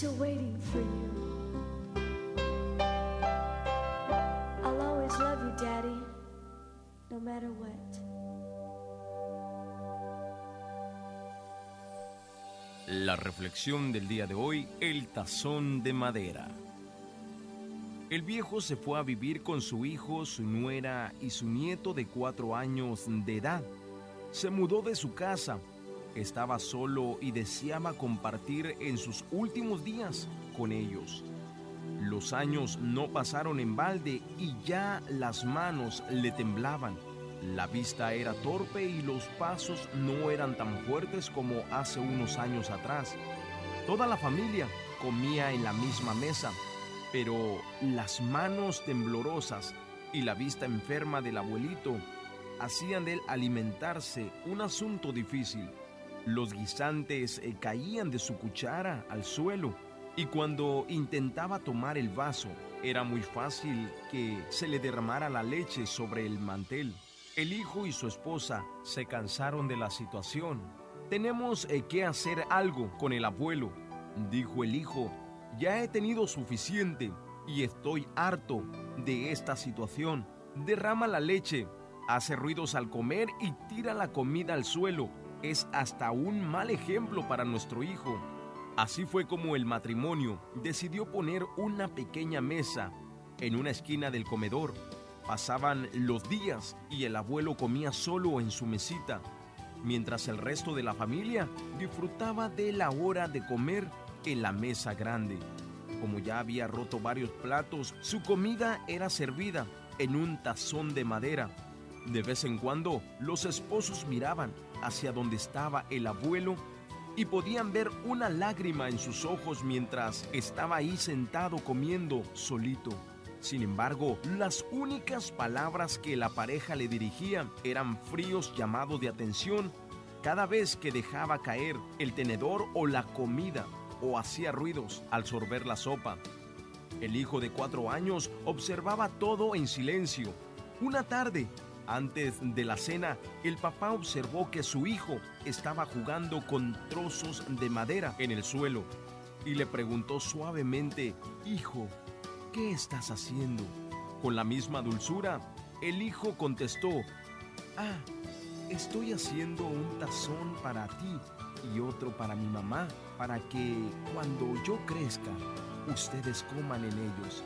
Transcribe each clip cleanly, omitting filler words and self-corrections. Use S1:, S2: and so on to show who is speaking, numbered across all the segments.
S1: Still waiting for you. I'll always love you, Daddy, no matter what.
S2: La reflexión del día de hoy, el tazón de madera. El viejo se fue a vivir con su hijo, su nuera y su nieto de 4 años de edad. Se mudó de su casa. Estaba solo y deseaba compartir en sus últimos días con ellos. Los años no pasaron en balde y ya las manos le temblaban. La vista era torpe y los pasos no eran tan fuertes como hace unos años atrás. Toda la familia comía en la misma mesa, pero las manos temblorosas y la vista enferma del abuelito hacían de él alimentarse un asunto difícil. Los guisantes caían de su cuchara al suelo y cuando intentaba tomar el vaso era muy fácil que se le derramara la leche sobre el mantel. El hijo y su esposa se cansaron de la situación. «Tenemos que hacer algo con el abuelo», dijo el hijo. «Ya he tenido suficiente y estoy harto de esta situación. Derrama la leche, hace ruidos al comer y tira la comida al suelo. Es hasta un mal ejemplo para nuestro hijo». Así fue como el matrimonio decidió poner una pequeña mesa en una esquina del comedor. Pasaban los días y el abuelo comía solo en su mesita, mientras el resto de la familia disfrutaba de la hora de comer en la mesa grande. Como ya había roto varios platos, su comida era servida en un tazón de madera. De vez en cuando, los esposos miraban hacia donde estaba el abuelo y podían ver una lágrima en sus ojos mientras estaba ahí sentado comiendo solito. Sin embargo, las únicas palabras que la pareja le dirigía eran fríos llamados de atención cada vez que dejaba caer el tenedor o la comida o hacía ruidos al sorber la sopa. El hijo de 4 años observaba todo en silencio. Una tarde, antes de la cena, el papá observó que su hijo estaba jugando con trozos de madera en el suelo y le preguntó suavemente: «Hijo, ¿qué estás haciendo?». Con la misma dulzura, el hijo contestó: «Ah, estoy haciendo un tazón para ti y otro para mi mamá, para que cuando yo crezca, ustedes coman en ellos».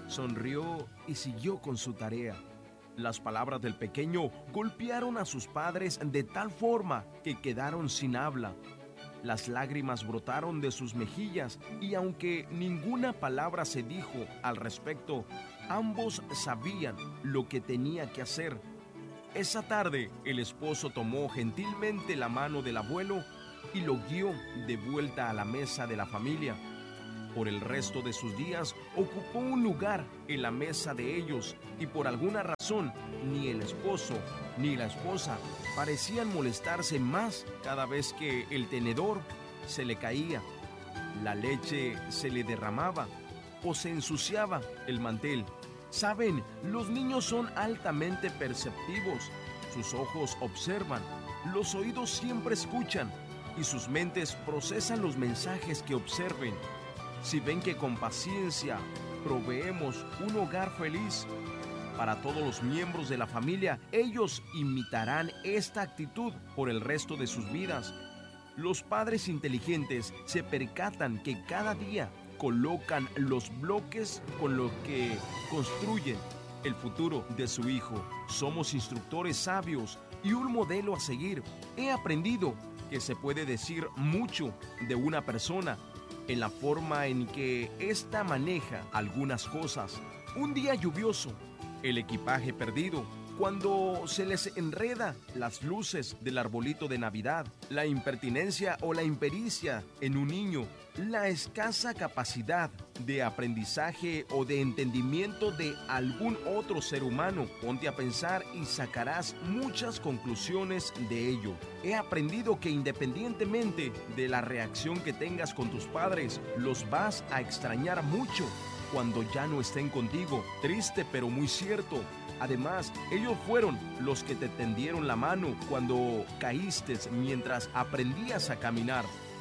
S2: Sonrió y siguió con su tarea. Las palabras del pequeño golpearon a sus padres de tal forma que quedaron sin habla. Las lágrimas brotaron de sus mejillas y aunque ninguna palabra se dijo al respecto, ambos sabían lo que tenía que hacer. Esa tarde, el esposo tomó gentilmente la mano del abuelo y lo guió de vuelta a la mesa de la familia. Por el resto de sus días, ocupó un lugar en la mesa de ellos y por alguna razón, ni el esposo ni la esposa parecían molestarse más cada vez que el tenedor se le caía, la leche se le derramaba o se ensuciaba el mantel. Saben, los niños son altamente perceptivos. Sus ojos observan, los oídos siempre escuchan y sus mentes procesan los mensajes que observen. Si ven que con paciencia proveemos un hogar feliz para todos los miembros de la familia, ellos imitarán esta actitud por el resto de sus vidas. Los padres inteligentes se percatan que cada día colocan los bloques con los que construyen el futuro de su hijo. Somos instructores sabios y un modelo a seguir. He aprendido que se puede decir mucho de una persona en la forma en que ésta maneja algunas cosas. Un día lluvioso, el equipaje perdido, cuando se les enreda las luces del arbolito de Navidad, la impertinencia o la impericia en un niño, la escasa capacidad de aprendizaje o de entendimiento de algún otro ser humano. Ponte a pensar y sacarás muchas conclusiones de ello. He aprendido que independientemente de la reacción que tengas con tus padres, los vas a extrañar mucho cuando ya no estén contigo. Triste pero muy cierto. Además, ellos fueron los que te tendieron la mano cuando caíste mientras aprendías a caminar.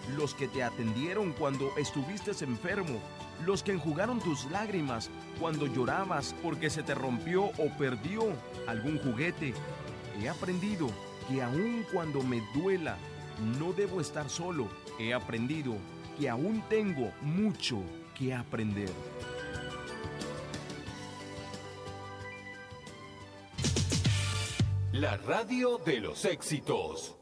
S2: los que te atendieron cuando estuviste enfermo, los que enjugaron tus lágrimas cuando llorabas porque se te rompió o perdió algún juguete. He aprendido que aun cuando me duela, no debo estar solo. He aprendido que aún tengo mucho que aprender.
S3: La radio de los éxitos.